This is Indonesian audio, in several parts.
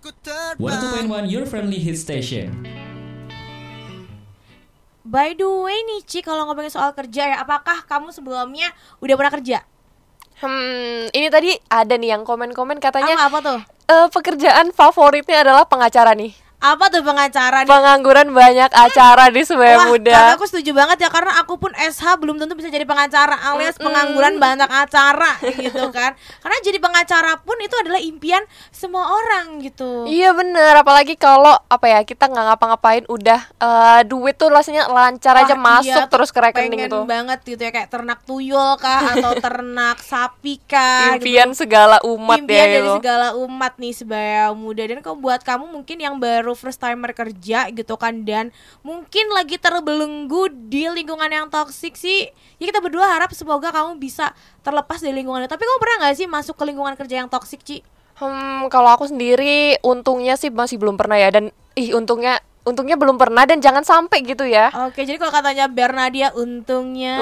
102.1 Your Friendly Hit Station. By the way nih Ci, kalau ngomongin soal kerja ya, apakah kamu sebelumnya udah pernah kerja? Ini tadi ada nih yang komen-komen katanya Apa tuh? Pekerjaan favoritnya adalah pengacara nih. Apa tuh pengacara? Pengangguran banyak acara di Sebaya Muda. Karena aku setuju banget ya, karena aku pun SH belum tentu bisa jadi pengacara, alias pengangguran banyak acara gitu kan. Karena jadi pengacara pun itu adalah impian semua orang gitu. Iya bener, apalagi kalau kita nggak ngapa-ngapain udah duit tuh rasanya lancar aja masuk terus ke rekening pengen tuh. banget gitu ya, kayak ternak tuyul kah atau ternak sapi kah. Impian gitu. Segala umat impian ya dari gitu. segala umat nih Sebaya Muda. Dan kalau buat kamu mungkin yang baru first timer kerja gitu kan, dan mungkin lagi terbelenggu di lingkungan yang toksik sih, ya kita berdua harap semoga kamu bisa terlepas dari lingkungan itu. Tapi kamu pernah gak sih masuk ke lingkungan kerja yang toksik, Ci? Kalau aku sendiri untungnya sih masih belum pernah ya, dan untungnya belum pernah dan jangan sampai gitu ya. Oke, jadi kalau katanya Bernadia untungnya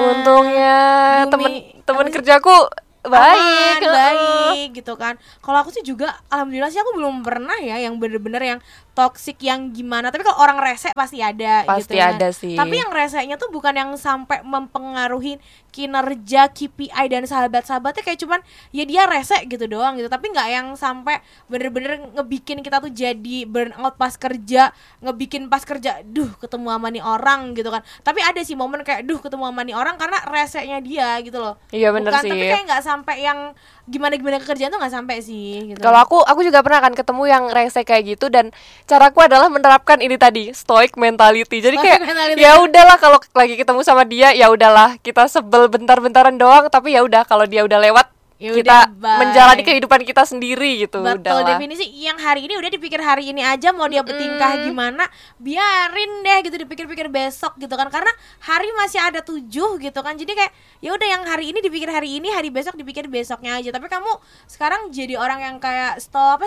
temen kerjaku baik gitu kan. Kalau aku sih juga alhamdulillah sih aku belum pernah ya yang bener-bener yang toksik yang gimana. Tapi kalau orang rese pasti ada pasti gitu ya. ada sih. Tapi yang resenya tuh bukan yang sampai mempengaruhi kinerja, KPI dan sahabat-sahabatnya, kayak cuman ya dia rese gitu doang gitu. Tapi nggak yang sampai bener-bener ngebikin kita tuh jadi burnout pas kerja, ngebikin pas kerja ketemu sama nih orang gitu kan. Tapi ada sih momen kayak ketemu sama nih orang karena resenya dia gitu loh. Iya bener bukan, sih. tapi kayak nggak sampai yang gimana kerjaan tuh nggak sampai sih gitu. Kalau aku juga pernah kan ketemu yang rese kayak gitu, dan caraku adalah menerapkan ini tadi, stoic mentality. Jadi kayak ya udahlah, kalau lagi ketemu sama dia ya udahlah, kita sebel bentar-bentaran doang, tapi ya udah kalau dia udah lewat kita menjalani kehidupan kita sendiri gitu. Betul, udahlah. definisi yang hari ini udah dipikir hari ini aja, mau dia bertingkah gimana biarin deh gitu, dipikir-pikir besok gitu kan, karena hari masih ada 7 gitu kan. Jadi kayak ya udah yang hari ini dipikir hari ini, hari besok dipikir besoknya aja. Tapi kamu sekarang jadi orang yang kayak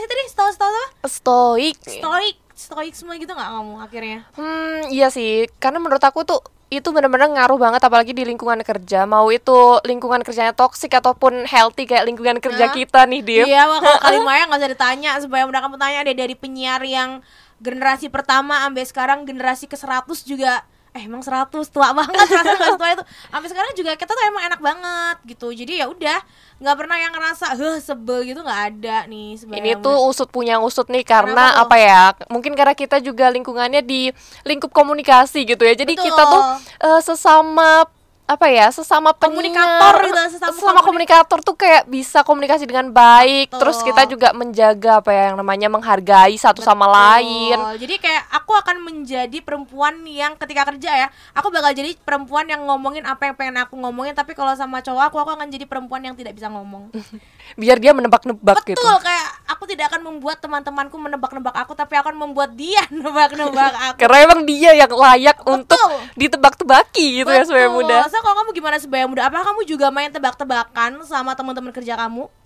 stoik semua gitu nggak kamu akhirnya? Iya sih, karena menurut aku tuh itu benar-benar ngaruh banget, apalagi di lingkungan kerja. Mau itu lingkungan kerjanya toksik ataupun healthy kayak lingkungan kerja kita nih, Dim. Iya, kalau Kalimaya nggak usah ditanya. Sebaya Muda kamu tanya deh, dari penyiar yang generasi pertama sampai sekarang generasi ke-100 juga. Emang 100 tua banget, rasanya nggak tua itu. Sampai sekarang juga kita tuh emang enak banget gitu. Jadi ya udah, nggak pernah yang ngerasa sebel gitu, nggak ada nih Sebaya Ini Muda. tuh usut punya usut nih, karena apa ya? Mungkin karena kita juga lingkungannya di lingkup komunikasi gitu ya. Jadi Betul. kita tuh sesama komunikator gitu, sesama komunikator tuh kayak bisa komunikasi dengan baik. Betul. Terus kita juga menjaga yang namanya menghargai satu sama lain. Jadi kayak aku akan menjadi perempuan yang ketika kerja ya, aku bakal jadi perempuan yang ngomongin apa yang pengen aku ngomongin. Tapi kalau sama cowok aku akan jadi perempuan yang tidak bisa ngomong. Biar dia menebak-nebak gitu. Betul, kayak aku tidak akan membuat teman-temanku menebak-nebak aku, tapi akan membuat dia nebak-nebak aku. Karena emang dia yang layak untuk ditebak-tebaki gitu. Betul. Ya Sebaya Muda. So, kalau kamu gimana Sebaya Muda? Apakah kamu juga main tebak-tebakan sama teman-teman kerja kamu?